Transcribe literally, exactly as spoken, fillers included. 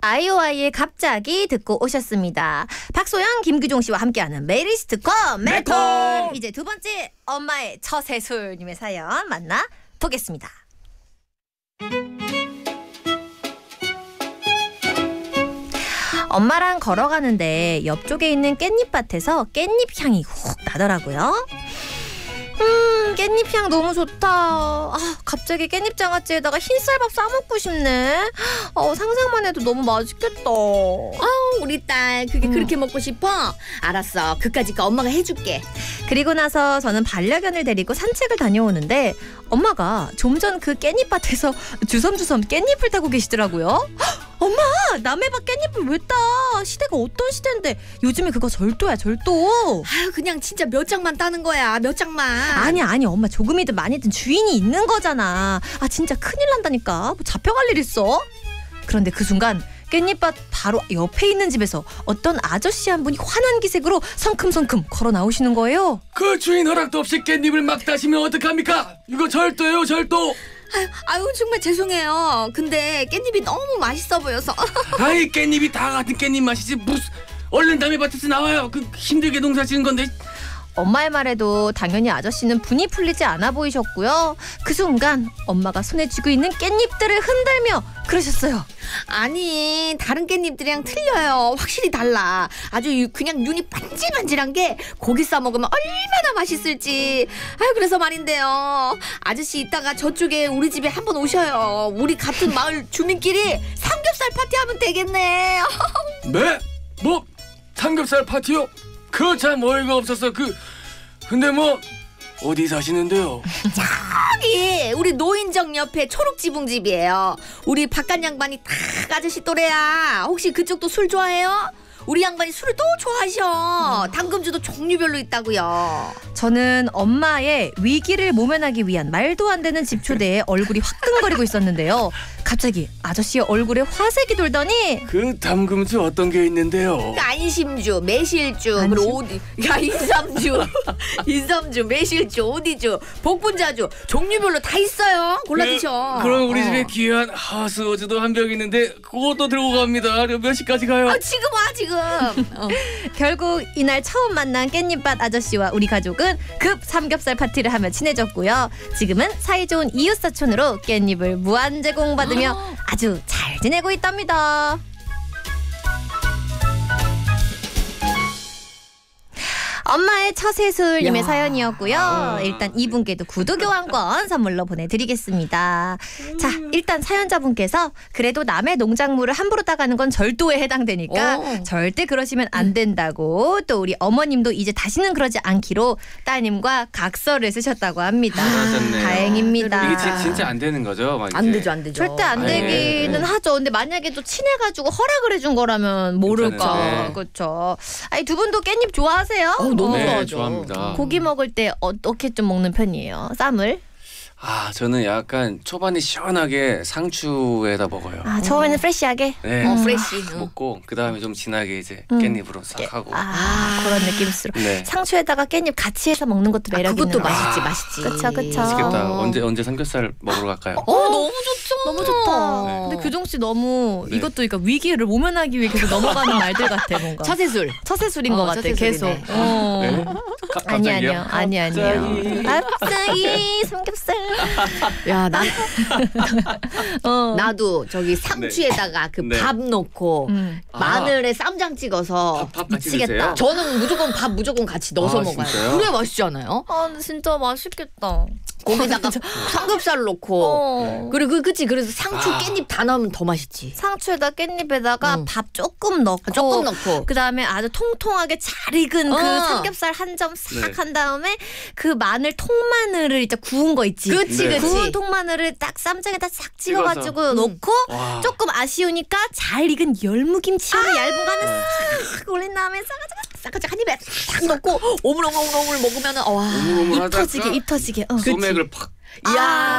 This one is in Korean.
아이오아이의 갑자기 듣고 오셨습니다. 박소영, 김규종 씨와 함께하는 메리스트콤 매콤. 이제 두 번째 엄마의 처세술님의 사연 만나보겠습니다. 엄마랑 걸어가는데 옆쪽에 있는 깻잎밭에서 깻잎 향이 훅 나더라고요. 음, 깻잎 향 너무 좋다. 아, 갑자기 깻잎 장아찌에다가 흰쌀밥 싸먹고 싶네. 어, 상상만 해도 너무 맛있겠다. 아우, 우리 딸 그게 음. 그렇게 먹고 싶어? 알았어, 그까짓 거 엄마가 해줄게. 그리고 나서 저는 반려견을 데리고 산책을 다녀오는데 엄마가 좀 전 그 깻잎밭에서 주섬주섬 깻잎을 따고 계시더라고요. 엄마, 남의 밭 깻잎을 왜 따? 시대가 어떤 시대인데 요즘에 그거 절도야, 절도. 아유, 그냥 진짜 몇 장만 따는 거야, 몇 장만. 아니 아니 엄마, 조금이든 많이든 주인이 있는 거잖아. 아, 진짜 큰일 난다니까. 뭐 잡혀갈 일 있어? 그런데 그 순간 깻잎밭 바로 옆에 있는 집에서 어떤 아저씨 한 분이 환한 기색으로 성큼성큼 걸어 나오시는 거예요. 그 주인 허락도 없이 깻잎을 막 따시면 어떡합니까? 이거 절도예요, 절도. 아유, 아유, 정말 죄송해요. 근데 깻잎이 너무 맛있어 보여서. 아이, 깻잎이 다 같은 깻잎 맛이지 무슨. 얼른 남의 밭에서 나와요. 그 힘들게 농사 지은 건데. 엄마의 말에도 당연히 아저씨는 분이 풀리지 않아 보이셨고요. 그 순간 엄마가 손에 쥐고 있는 깻잎들을 흔들며 그러셨어요. 아니, 다른 깻잎들이랑 틀려요. 확실히 달라. 아주 유, 그냥 눈이 반질반질한 게 고기 싸 먹으면 얼마나 맛있을지. 아유, 그래서 말인데요, 아저씨 이따가 저쪽에 우리 집에 한번 오셔요. 우리 같은 마을 주민끼리 삼겹살 파티하면 되겠네. 네? 뭐? 삼겹살 파티요? 그 참 어이가 없었어. 그 근데 뭐 어디 사시는데요? 저기 우리 노인정 옆에 초록지붕집이에요. 우리 바깥 양반이 딱 아저씨 또래야. 혹시 그쪽도 술 좋아해요? 우리 양반이 술을 또 좋아하셔. 당금주도 종류별로 있다고요. 저는 엄마의 위기를 모면하기 위한 말도 안 되는 집 초대에 얼굴이 화끈거리고 있었는데요. 갑자기 아저씨의 얼굴에 화색이 돌더니 그 담금주 어떤 게 있는데요? 안심주, 매실주, 안심? 그리고 오디, 야 인삼주, 인삼주, 매실주, 오디주, 복분자주 종류별로 다 있어요. 골라 드셔. 네, 그럼 우리 어. 집에 귀한 하수오주도 한 병 있는데 그것도 들고 갑니다. 몇 시까지 가요? 아, 지금 와 지금. 어. 결국 이날 처음 만난 깻잎밭 아저씨와 우리 가족은 급 삼겹살 파티를 하며 친해졌고요. 지금은 사이좋은 이웃사촌으로 깻잎을 무한 제공받으며 아주 잘 지내고 있답니다. 엄마의 처세술님의 야. 사연이었고요. 일단 이분께도 구두 교환권 선물로 보내드리겠습니다. 자, 일단 사연자분께서 그래도 남의 농작물을 함부로 따가는 건 절도에 해당되니까 오. 절대 그러시면 안 된다고, 또 우리 어머님도 이제 다시는 그러지 않기로 따님과 각서를 쓰셨다고 합니다. 그러셨네요. 다행입니다. 이게 지, 진짜 안 되는 거죠? 막 안 이제. 되죠, 안 되죠. 절대 안 아니, 되기는 네. 하죠. 근데 만약에 또 친해가지고 허락을 해준 거라면 모를까. 괜찮은데. 그렇죠. 아니, 두 분도 깻잎 좋아하세요? 어, 너무 네, 좋아하죠. 좋아합니다. 고기 먹을 때 어떻게 좀 먹는 편이에요? 쌈을? 아, 저는 약간 초반에 시원하게 상추에다 먹어요. 아, 처음에는 프레시하게? 네. 어, 프레시. 응. 먹고 그 다음에 좀 진하게 이제 음. 깻잎으로 싹 하고. 아, 그런 느낌으로. 네. 상추에다가 깻잎 같이 해서 먹는 것도 아, 매력 있는 그것도 거. 맛있지, 아. 맛있지. 그쵸, 그쵸. 맛있겠다. 어. 언제 언제 삼겹살 먹으러 갈까요? 어, 너무 좋죠. 너무 좋다. 네. 근데 규종 씨 너무 네. 이것도 그러니까 위기를 모면하기 위해 계속 넘어가는 말들 같아, 뭔가. 처세술. 처세술인 어, 것 같아, 처세술이네. 계속. 어. 네? 가- 아니 갑자기요? 아니요, 아니 아니요. 갑자기 삼겹살. 야, 나 어. 나도 저기 상추에다가 그 네. 밥 넣고 음. 마늘에 쌈장 찍어서 밥, 밥 같이 미치겠다. 드세요? 저는 무조건 밥 무조건 같이 넣어서 아, 먹어요. 진짜요? 그래 맛있지 않아요? 아, 근데 진짜 맛있겠다. 거기다가 삼겹살 넣고 어. 그리고 그 그치 그래서 상추 아. 깻잎 다 넣으면 더 맛있지. 상추에다 깻잎에다가 응. 밥 조금 넣고 조금 넣고. 그 다음에 아주 통통하게 잘 익은 어. 그 삼겹살 한 점 싹 네. 한 다음에 그 마늘 통마늘을 이제 구운 거 있지. 그치 네. 구운 그치. 통마늘을 딱 쌈장에다 싹 찍어서. 찍어가지고 음. 넣고 와. 조금 아쉬우니까 잘 익은 열무김치를 얇은 거 하나 네. 싹 올린 다음에 싸가지고 싹까지 한 입에 딱 넣고 오물오물오물 먹으면은 와. 오물오물 입 하다가 터지게 입 터지게. 어. 소맥을 팍. 이야.